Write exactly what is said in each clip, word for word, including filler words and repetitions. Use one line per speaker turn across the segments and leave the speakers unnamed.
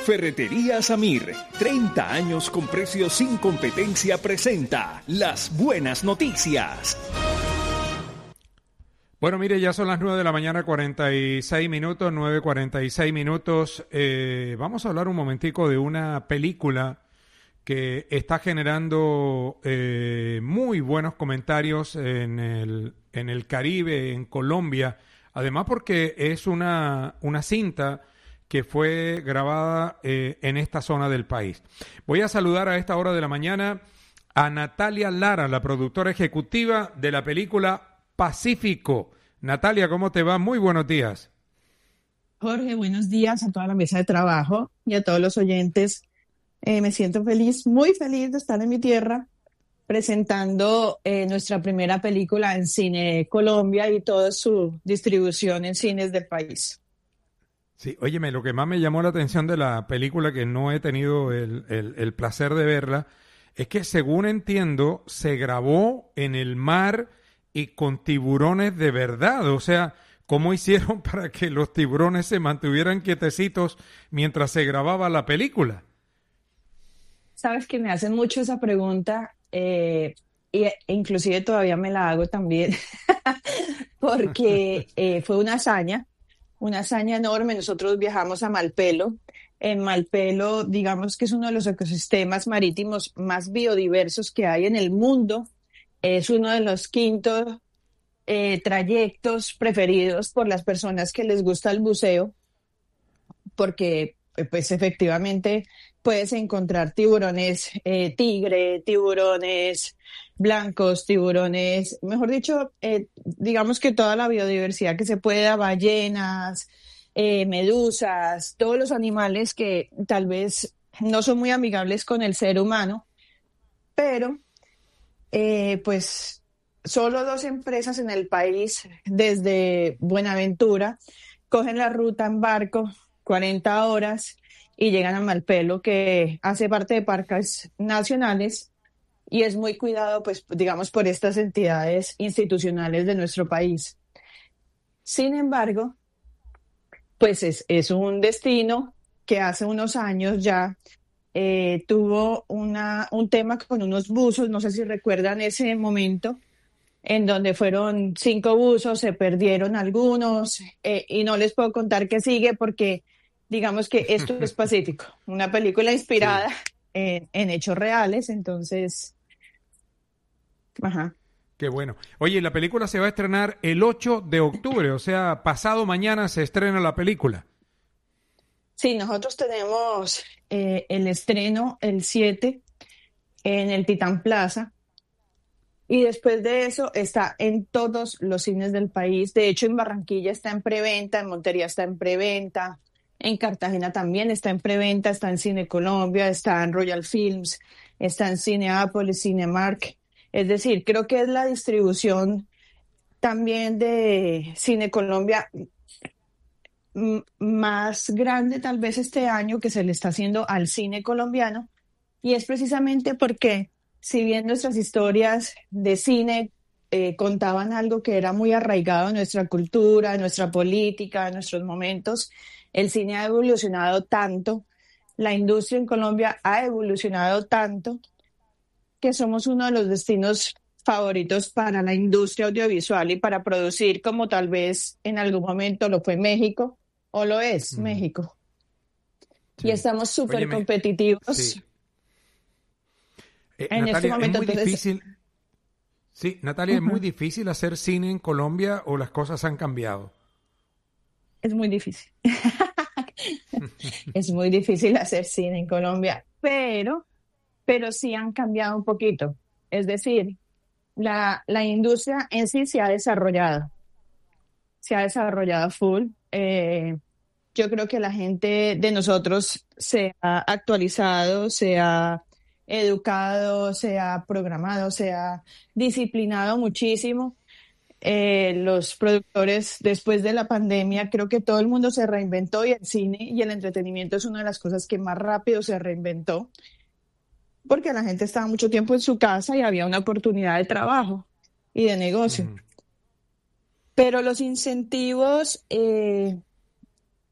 Ferretería Samir, treinta años con precios sin competencia, presenta las buenas noticias.
Bueno, mire, ya son las nueve de la mañana, cuarenta y seis minutos, nueve cuarenta y seis minutos. Eh, vamos a hablar un momentico de una película que está generando eh, muy buenos comentarios en el, en el Caribe, en Colombia. Además porque es una, una cinta que fue grabada eh, en esta zona del país. Voy a saludar a esta hora de la mañana a Natalia Lara, la productora ejecutiva de la película Pacífico. Natalia, ¿cómo te va? Muy buenos días.
Jorge, buenos días a toda la mesa de trabajo y a todos los oyentes. Eh, me siento feliz, muy feliz de estar en mi tierra presentando eh, nuestra primera película en Cine Colombia y toda su distribución en cines del país.
Sí, óyeme, lo que más me llamó la atención de la película, que no he tenido el, el, el placer de verla, es que según entiendo, se grabó en el mar y con tiburones de verdad. O sea, ¿cómo hicieron para que los tiburones se mantuvieran quietecitos mientras se grababa la película?
Sabes que me hacen mucho esa pregunta, eh, e inclusive todavía me la hago también, porque eh, fue una hazaña. Una hazaña enorme. Nosotros viajamos a Malpelo. En Malpelo, digamos que es uno de los ecosistemas marítimos más biodiversos que hay en el mundo. Es uno de los quintos eh, trayectos preferidos por las personas que les gusta el buceo, porque pues efectivamente puedes encontrar tiburones eh, tigre, tiburones blancos, tiburones, mejor dicho, eh, digamos que toda la biodiversidad que se pueda, ballenas, eh, medusas, todos los animales que tal vez no son muy amigables con el ser humano, pero eh, pues solo dos empresas en el país, desde Buenaventura, cogen la ruta en barco, cuarenta horas, y llegan a Malpelo, que hace parte de parques nacionales y es muy cuidado, pues, digamos, por estas entidades institucionales de nuestro país. Sin embargo, pues es, es un destino que hace unos años ya eh, tuvo una, un tema con unos buzos, no sé si recuerdan ese momento, en donde fueron cinco buzos, se perdieron algunos, eh, y no les puedo contar qué sigue porque digamos que esto es Pacífico, una película inspirada sí. en, en hechos reales, entonces... Ajá.
Qué bueno. Oye, la película se va a estrenar el ocho de octubre, o sea, pasado mañana se estrena la película.
Sí, nosotros tenemos eh, el estreno el siete en el Titán Plaza. Y después de eso está en todos los cines del país. De hecho, en Barranquilla está en preventa, en Montería está en preventa, en Cartagena también está en preventa, está en Cine Colombia, está en Royal Films, está en Cineápolis, Cinemark. Es decir, creo que es la distribución también de Cine Colombia m- más grande tal vez este año que se le está haciendo al cine colombiano. Y es precisamente porque si bien nuestras historias de cine eh, contaban algo que era muy arraigado en nuestra cultura, en nuestra política, en nuestros momentos, el cine ha evolucionado tanto, la industria en Colombia ha evolucionado tanto, que somos uno de los destinos favoritos para la industria audiovisual y para producir, como tal vez en algún momento lo fue México, o lo es mm. México. Sí. Y estamos súper competitivos.
Sí. Eh, en Natalia, este momento, es muy entonces... difícil. Sí, Natalia, uh-huh. ¿Es muy difícil hacer cine en Colombia o las cosas han cambiado?
Es muy difícil. Es muy difícil hacer cine en Colombia, pero, pero sí han cambiado un poquito. Es decir, la, la industria en sí se ha desarrollado. Se ha desarrollado full. Eh, yo creo que la gente de nosotros se ha actualizado, se ha educado, se ha programado, se ha disciplinado muchísimo. Eh, los productores, después de la pandemia, creo que todo el mundo se reinventó y el cine y el entretenimiento es una de las cosas que más rápido se reinventó, porque la gente estaba mucho tiempo en su casa y había una oportunidad de trabajo y de negocio. Mm. Pero los incentivos eh,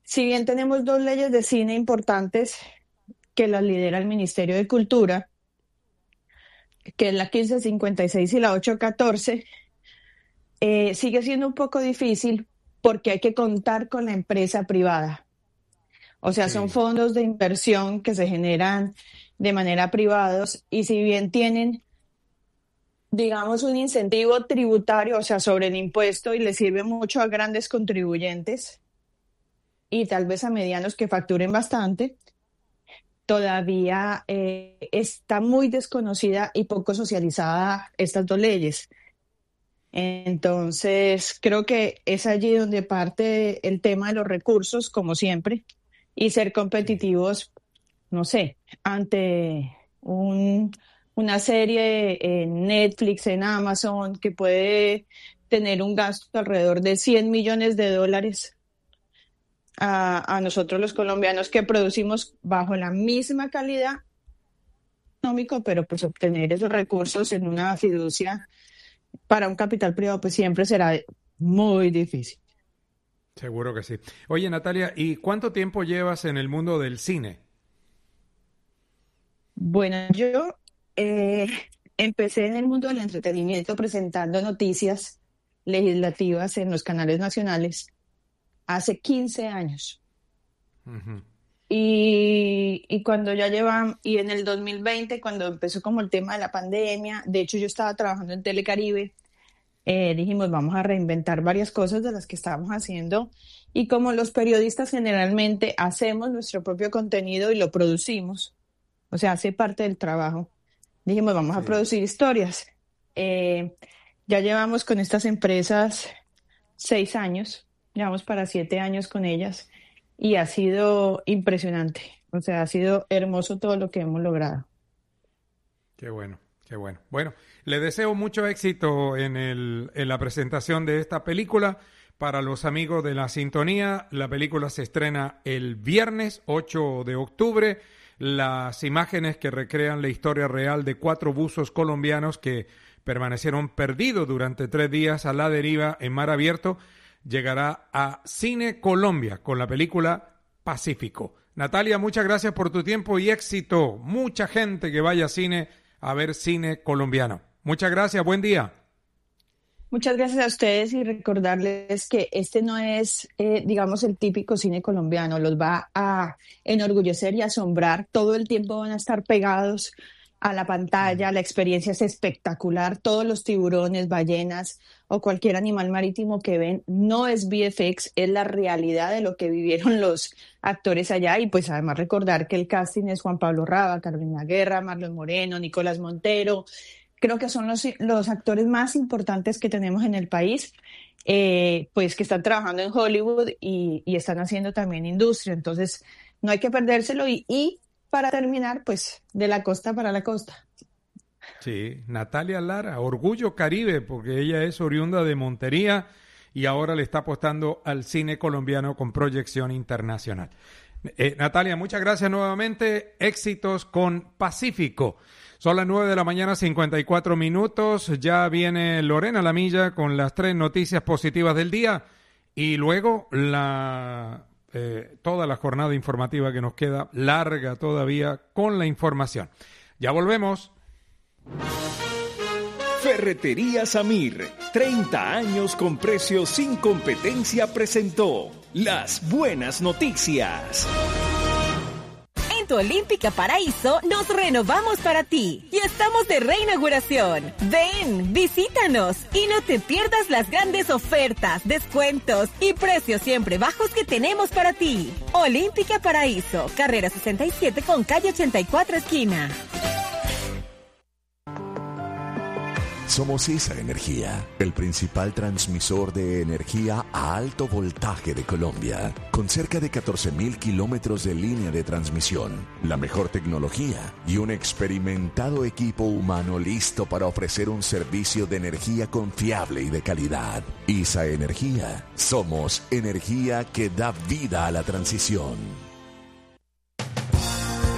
si bien tenemos dos leyes de cine importantes que las lidera el Ministerio de Cultura, que es la quince cincuenta y seis y la ocho catorce, eh, sigue siendo un poco difícil porque hay que contar con la empresa privada. O sea, sí. Son fondos de inversión que se generan de manera privados y si bien tienen, digamos, un incentivo tributario, o sea, sobre el impuesto y le sirve mucho a grandes contribuyentes y tal vez a medianos que facturen bastante, todavía eh, está muy desconocida y poco socializada estas dos leyes. Entonces, creo que es allí donde parte el tema de los recursos, como siempre, y ser competitivos, no sé, ante un, una serie en Netflix, en Amazon, que puede tener un gasto alrededor de cien millones de dólares. A, a nosotros los colombianos que producimos bajo la misma calidad económica, pero pues obtener esos recursos en una fiducia para un capital privado pues siempre será muy difícil.
Seguro que sí. Oye, Natalia, ¿y cuánto tiempo llevas en el mundo del cine?
Bueno, yo eh, empecé en el mundo del entretenimiento presentando noticias legislativas en los canales nacionales hace quince años. Uh-huh. Y, y cuando ya llevan, y en el dos mil veinte, cuando empezó como el tema de la pandemia, de hecho yo estaba trabajando en Telecaribe, eh, dijimos vamos a reinventar varias cosas de las que estábamos haciendo y como los periodistas generalmente hacemos nuestro propio contenido y lo producimos, o sea, hace parte del trabajo, dijimos vamos sí. a producir historias. Eh, ya llevamos con estas empresas seis años. Llevamos para siete años con ellas y ha sido impresionante. O sea, ha sido hermoso todo lo que hemos logrado.
Qué bueno, qué bueno. Bueno, le deseo mucho éxito en, el, en la presentación de esta película. Para los amigos de La Sintonía, la película se estrena el viernes ocho de octubre. Las imágenes que recrean la historia real de cuatro buzos colombianos que permanecieron perdidos durante tres días a la deriva en mar abierto llegará a Cine Colombia con la película Pacífico. Natalia, muchas gracias por tu tiempo y éxito. Mucha gente que vaya a cine a ver cine colombiano. Muchas gracias, buen día.
Muchas gracias a ustedes y recordarles que este no es, eh, digamos, el típico cine colombiano. Los va a enorgullecer y asombrar. Todo el tiempo van a estar pegados a la pantalla, la experiencia es espectacular, todos los tiburones, ballenas o cualquier animal marítimo que ven no es V F X, es la realidad de lo que vivieron los actores allá y pues además recordar que el casting es Juan Pablo Raba, Carolina Guerra, Marlon Moreno, Nicolás Montero, creo que son los, los actores más importantes que tenemos en el país, eh, pues que están trabajando en Hollywood y, y están haciendo también industria, entonces no hay que perdérselo y, y para terminar, pues, de la costa para la costa.
Sí, Natalia Lara, Orgullo Caribe, porque ella es oriunda de Montería y ahora le está apostando al cine colombiano con proyección internacional. Eh, Natalia, muchas gracias nuevamente. Éxitos con Pacífico. Son las nueve de la mañana, cincuenta y cuatro minutos. Ya viene Lorena Lamilla con las tres noticias positivas del día y luego la... Eh, toda la jornada informativa que nos queda larga todavía con la información. Ya volvemos.
Ferretería Samir, treinta años con precios sin competencia presentó las buenas noticias.
En tu Olímpica Paraíso nos renovamos para ti y estamos de reinauguración. Ven, visítanos y no te pierdas las grandes ofertas, descuentos y precios siempre bajos que tenemos para ti. Olímpica Paraíso, carrera sesenta y siete con calle ochenta y cuatro esquina.
Somos esa energía, el principal transmisor de energía a alto voltaje de Colombia, con cerca de catorce mil kilómetros de línea de transmisión, la mejor tecnología y un experimentado equipo humano listo para ofrecer un servicio de energía confiable y de calidad. I S A Energía, somos energía que da vida a la transición.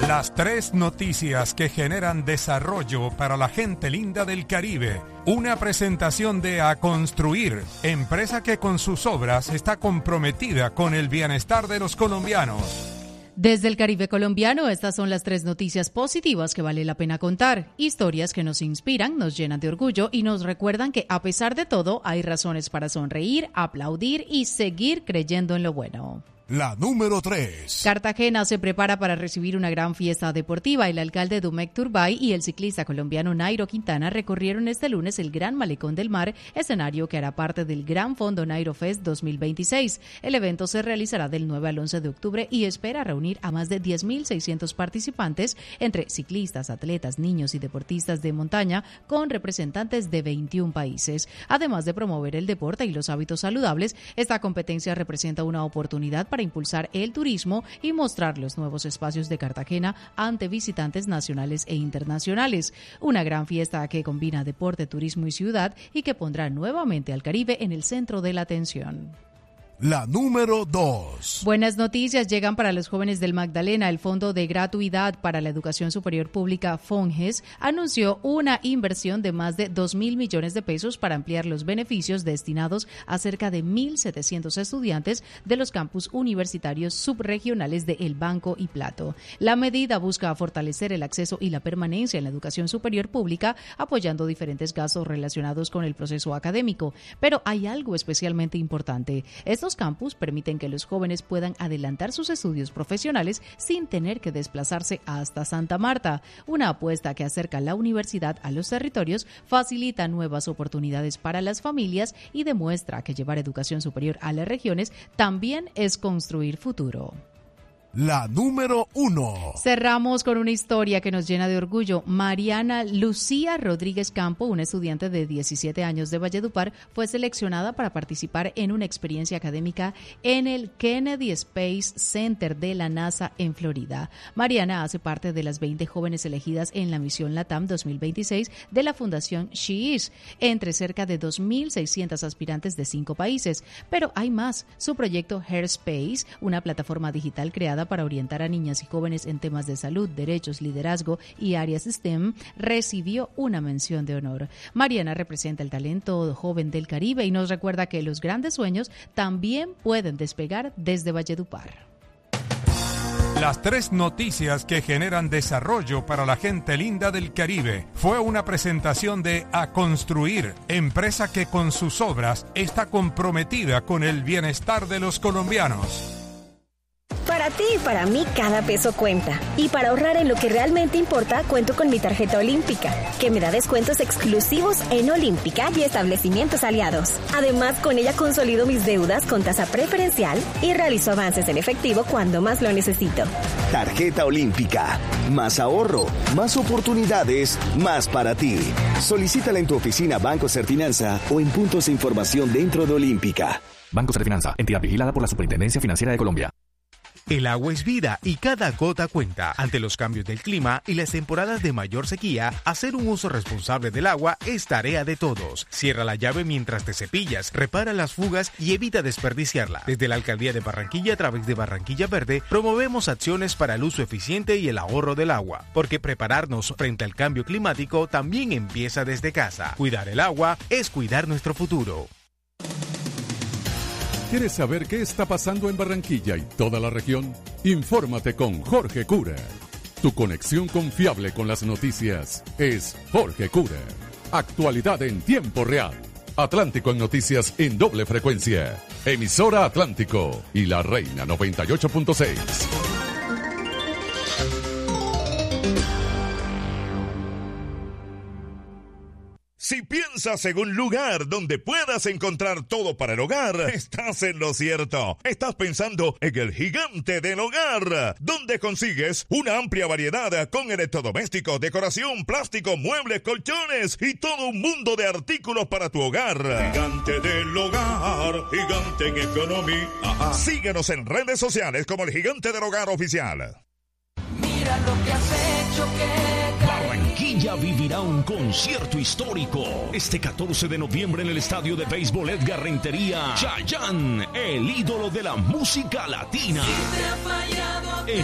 Las tres noticias que generan desarrollo para la gente linda del Caribe. Una presentación de A Construir, empresa que con sus obras está comprometida con el bienestar de los colombianos.
Desde el Caribe colombiano, estas son las tres noticias positivas que vale la pena contar. Historias que nos inspiran, nos llenan de orgullo y nos recuerdan que a pesar de todo hay razones para sonreír, aplaudir y seguir creyendo en lo bueno.
La número tres.
Cartagena se prepara para recibir una gran fiesta deportiva. El alcalde Domecq Turbay y el ciclista colombiano Nairo Quintana recorrieron este lunes el Gran Malecón del Mar, escenario que hará parte del Gran Fondo Nairo Fest dos mil veintiséis. El evento se realizará del nueve al once de octubre y espera reunir a más de diez mil seiscientos participantes, entre ciclistas, atletas, niños y deportistas de montaña, con representantes de veintiún países. Además de promover el deporte y los hábitos saludables, esta competencia representa una oportunidad para impulsar el turismo y mostrar los nuevos espacios de Cartagena ante visitantes nacionales e internacionales. Una gran fiesta que combina deporte, turismo y ciudad y que pondrá nuevamente al Caribe en el centro de la atención.
La número dos.
Buenas noticias llegan para los jóvenes del Magdalena. El Fondo de Gratuidad para la Educación Superior Pública, FONGES, anunció una inversión de más de dos mil millones de pesos para ampliar los beneficios destinados a cerca de mil setecientos estudiantes de los campus universitarios subregionales de El Banco y Plato. La medida busca fortalecer el acceso y la permanencia en la educación superior pública, apoyando diferentes gastos relacionados con el proceso académico. Pero hay algo especialmente importante. Estos campus permiten que los jóvenes puedan adelantar sus estudios profesionales sin tener que desplazarse hasta Santa Marta. Una apuesta que acerca la universidad a los territorios, facilita nuevas oportunidades para las familias y demuestra que llevar educación superior a las regiones también es construir futuro.
La número uno.
Cerramos con una historia que nos llena de orgullo. Mariana Lucía Rodríguez Campo, una estudiante de diecisiete años de Valledupar, fue seleccionada para participar en una experiencia académica en el Kennedy Space Center de la NASA en Florida. Mariana hace parte de las veinte jóvenes elegidas en la misión LATAM dos mil veintiséis de la Fundación She Is, entre cerca de dos mil seiscientos aspirantes de cinco países. Pero hay más. Su proyecto HerSpace, una plataforma digital creada para orientar a niñas y jóvenes en temas de salud, derechos, liderazgo y áreas STEM, recibió una mención de honor. Mariana representa el talento joven del Caribe y nos recuerda que los grandes sueños también pueden despegar desde Valledupar.
Las tres noticias que generan desarrollo para la gente linda del Caribe fue una presentación de A Construir, empresa que con sus obras está comprometida con el bienestar de los colombianos.
Para ti y para mí cada peso cuenta. Y para ahorrar en lo que realmente importa, cuento con mi tarjeta Olímpica, que me da descuentos exclusivos en Olímpica y establecimientos aliados. Además, con ella consolido mis deudas con tasa preferencial y realizo avances en efectivo cuando más lo necesito.
Tarjeta Olímpica. Más ahorro, más oportunidades, más para ti. Solicítala en tu oficina Banco Serfinanza o en puntos de información dentro de Olímpica.
Banco Serfinanza, entidad vigilada por la Superintendencia Financiera de Colombia.
El agua es vida y cada gota cuenta. Ante los cambios del clima y las temporadas de mayor sequía, hacer un uso responsable del agua es tarea de todos. Cierra la llave mientras te cepillas, repara las fugas y evita desperdiciarla. Desde la Alcaldía de Barranquilla, a través de Barranquilla Verde, promovemos acciones para el uso eficiente y el ahorro del agua. Porque prepararnos frente al cambio climático también empieza desde casa. Cuidar el agua es cuidar nuestro futuro.
¿Quieres saber qué está pasando en Barranquilla y toda la región? Infórmate con Jorge Cura. Tu conexión confiable con las noticias es Jorge Cura. Actualidad en tiempo real. Atlántico en noticias en doble frecuencia. Emisora Atlántico y La Reina noventa y ocho punto seis.
Si piensas en un lugar donde puedas encontrar todo para el hogar, estás en lo cierto. Estás pensando en el Gigante del Hogar, donde consigues una amplia variedad con electrodomésticos, decoración, plástico, muebles, colchones y todo un mundo de artículos para tu hogar. Gigante del Hogar, gigante en economía. Ajá. Síguenos en redes sociales como el Gigante del Hogar Oficial.
Mira lo que has hecho, que
Barranquilla vivirá un concierto histórico este catorce de noviembre en el estadio de béisbol Edgar Rentería. Chayanne, el ídolo de la música latina, en una noche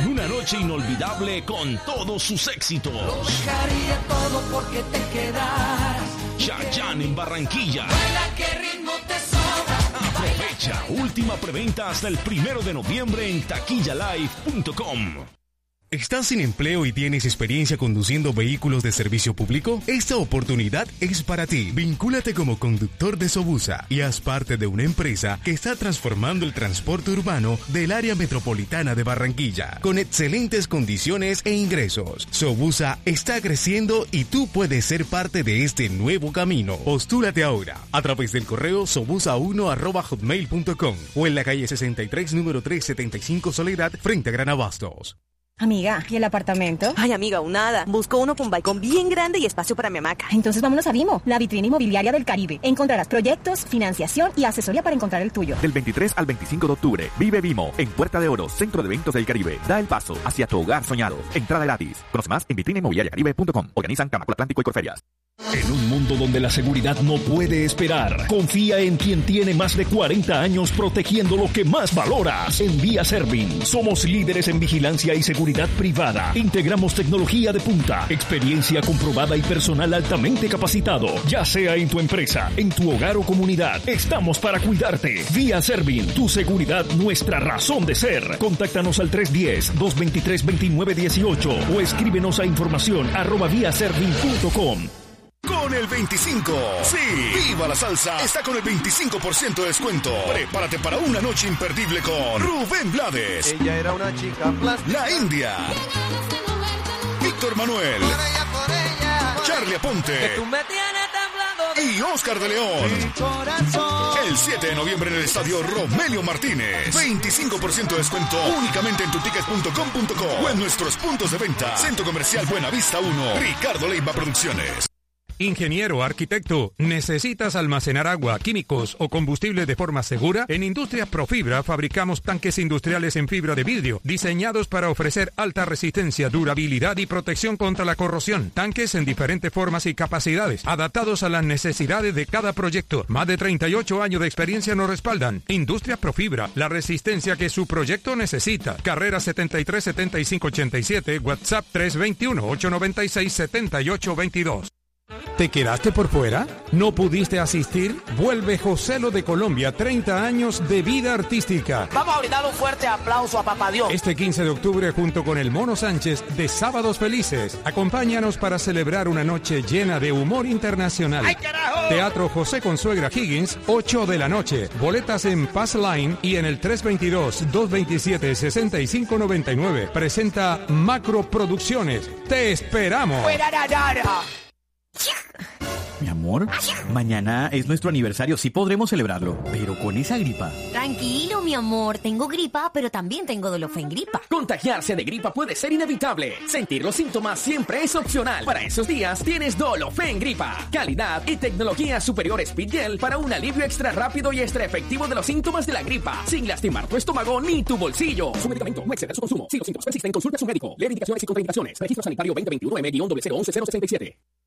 noche inolvidable con todos sus éxitos.
Lo dejaría todo porque te quedaras.
Chayanne en Barranquilla.
Baila, qué ritmo te sobra.
Aprovecha, última preventa hasta el primero de noviembre en taquilla live punto com.
¿Estás sin empleo y tienes experiencia conduciendo vehículos de servicio público? Esta oportunidad es para ti. Vincúlate como conductor de Sobusa y haz parte de una empresa que está transformando el transporte urbano del área metropolitana de Barranquilla, con excelentes condiciones e ingresos. Sobusa está creciendo y tú puedes ser parte de este nuevo camino. Postúlate ahora a través del correo sobusa uno arroba hotmail punto com o en la calle sesenta y tres, número trescientos setenta y cinco Soledad, frente a Gran Abastos.
Amiga, ¿y el apartamento?
Ay, amiga, un nada. Busco uno con balcón bien grande y espacio para mi hamaca.
Entonces vámonos a Vimo, la vitrina inmobiliaria del Caribe. Encontrarás proyectos, financiación y asesoría para encontrar el tuyo.
Del veintitrés al veinticinco de octubre, vive Vimo en Puerta de Oro, Centro de Eventos del Caribe. Da el paso hacia tu hogar soñado. Entrada gratis. Conoce más en vitrina inmobiliaria caribe punto com. Organizan Camacol Atlántico y Corferias.
En un mundo donde la seguridad no puede esperar, confía en quien tiene más de cuarenta años protegiendo lo que más valoras. En Vía Servin, somos líderes en vigilancia y seguridad privada. Integramos tecnología de punta, experiencia comprobada y personal altamente capacitado. Ya sea en tu empresa, en tu hogar o comunidad, estamos para cuidarte. Vía Servin, tu seguridad, nuestra razón de ser. Contáctanos al tres uno cero, dos dos tres, dos nueve uno ocho o escríbenos a información arroba vía servin punto com.
Con el veinticinco. Sí, Viva la Salsa está con el veinticinco por ciento de descuento. Prepárate para una noche imperdible con Rubén Blades.
Ella era una chica plástica.
La India. Víctor Manuel.
Por ella, por ella, por
Charlie Aponte.
Que tú me tienes temblando.
Y Oscar de León.
Mi corazón.
El siete de noviembre en el estadio Romelio Martínez. veinticinco por ciento de descuento únicamente en tutickets punto com punto co o en nuestros puntos de venta. Centro Comercial Buenavista uno. Ricardo Leiva Producciones.
Ingeniero, arquitecto, ¿necesitas almacenar agua, químicos o combustible de forma segura? En Industrias Profibra fabricamos tanques industriales en fibra de vidrio, diseñados para ofrecer alta resistencia, durabilidad y protección contra la corrosión. Tanques en diferentes formas y capacidades, adaptados a las necesidades de cada proyecto. Más de treinta y ocho años de experiencia nos respaldan. Industrias Profibra, la resistencia que su proyecto necesita. Carrera setenta y tres, setenta y cinco ochenta y siete, WhatsApp tres dos uno, ocho nueve seis, siete ocho dos dos. ¿Te quedaste por fuera? ¿No pudiste asistir? Vuelve Joselo de Colombia, treinta años de vida artística.
Vamos a brindar un fuerte aplauso a Papá Dios.
Este quince de octubre junto con el Mono Sánchez de Sábados Felices. Acompáñanos para celebrar una noche llena de humor internacional.
¡Ay, carajo!
Teatro José Consuegra Higgins, ocho de la noche. Boletas en Pass Line y en el tres dos dos, dos dos siete, seis cinco nueve nueve. Presenta Macro Producciones. ¡Te esperamos!
¡Fuera, rara!
Mi amor, mañana es nuestro aniversario, sí podremos celebrarlo, pero con esa gripa.
Tranquilo, mi amor, tengo gripa, pero también tengo Dolofen Gripa.
Contagiarse de gripa puede ser inevitable. Sentir los síntomas siempre es opcional. Para esos días tienes Dolofen Gripa. Calidad y tecnología superior Speed Gel para un alivio extra rápido y extra efectivo de los síntomas de la gripa, sin lastimar tu estómago ni tu bolsillo. Su medicamento no excede su consumo. Si los síntomas persisten, consulte a su médico. Lee indicaciones y contraindicaciones. Registro sanitario veinte veintiuno M cero once cero sesenta y siete.